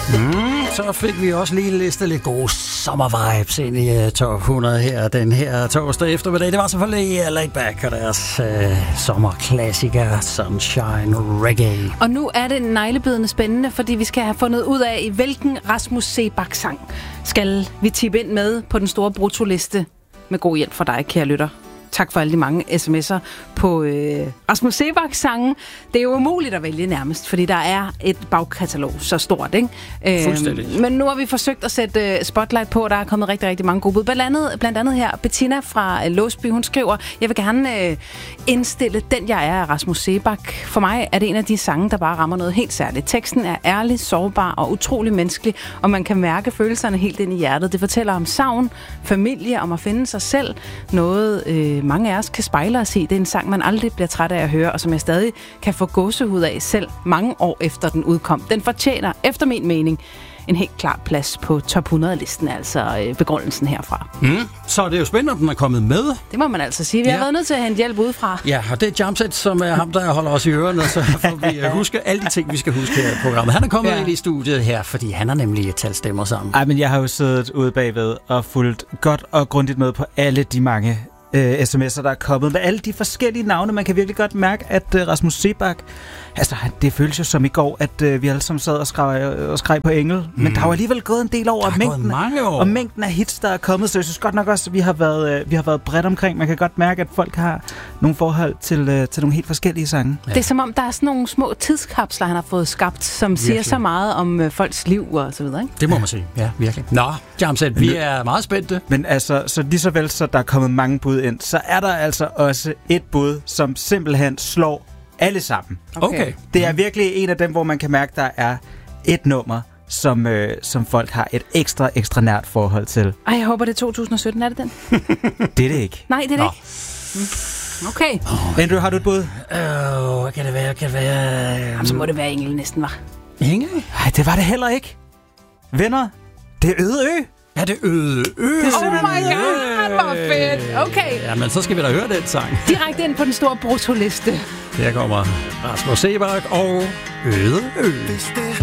Så fik vi også lige listet lidt gode sommervibes ind i top 100 her den her torsdag eftermiddag. Det var selvfølgelig Laid Back og deres sommerklassiker Sunshine Reggae. Og nu er det neglebidende spændende, fordi vi skal have fundet ud af, i hvilken Rasmus Seebach-sang skal vi tippe ind med på den store bruttoliste med god hjælp fra dig, kære lytter. Tak for alle de mange sms'er på Rasmus Seebach-sangen. Det er jo umuligt at vælge nærmest, fordi der er et bagkatalog så stort, ikke? Fuldstændig. Men nu har vi forsøgt at sætte spotlight på, der er kommet rigtig, rigtig mange gode bud. Blandt andet her, Bettina fra Låsby, hun skriver, jeg vil gerne indstille Den jeg er af Rasmus Seebach. For mig er det en af de sange, der bare rammer noget helt særligt. Teksten er ærlig, sårbar og utrolig menneskelig, og man kan mærke følelserne helt ind i hjertet. Det fortæller om savn, familie, om at finde sig selv. Noget mange af os kan spejle os i. Det er en sang, man aldrig bliver træt af at høre, og som jeg stadig kan få gåsehud af selv mange år efter den udkom. Den fortjener, efter min mening, en helt klar plads på top 100-listen, altså begrundelsen herfra. Så det er jo spændende, om den er kommet med. Det må man altså sige. Vi har været nødt til at hente hjælp udefra. Ja, og det er Jamset, som er ham, der holder os i ørerne, så får vi huske alle de ting, vi skal huske her i programmet. Han er kommet ind i studiet her, fordi han har nemlig talt stemmer sammen. Ej, men jeg har jo siddet ude bagved og fulgt godt og grundigt med på alle de mange sms'er, der er kommet med alle de forskellige navne. Man kan virkelig godt mærke, at Rasmus Seebach, altså det føles jo som i går, at vi alle sammen sad og skreg på Engel. Men der har jo alligevel gået en del over mængden af hits, der er kommet. Så jeg synes godt nok også, at vi har været bredt omkring. Man kan godt mærke, at folk har nogle forhold til nogle helt forskellige sange. Ja. Det er som om, der er sådan nogle små tidskapsler, han har fået skabt, som siger så meget om folks liv og så videre, ikke? Det må man sige, ja, virkelig. Nå, Jamset, vi er meget spændte. Men altså, så lige så vel, så der er kommet mange bud ind, så er der altså også et bud, som simpelthen slår alle sammen. Okay. Det er virkelig en af dem, hvor man kan mærke, der er et nummer, som folk har et ekstra nært forhold til. Ej, jeg håber, det er 2017. Er det den? Det er det ikke. Nej, det er det ikke. Okay. Andrew, har du et bud? Hvad kan det være? Jamen, så må det være Engel næsten, var. Engel? Nej, det var det heller ikke. Venner, det er Øde Ø. Ja, det Øde Ø. Oh my god, hvor fedt. Okay. Ja, men så skal vi da høre den sang. Direkte ind på den store bruttoliste. Her kommer Rasmus Seebach og Øde Ø. Hvis det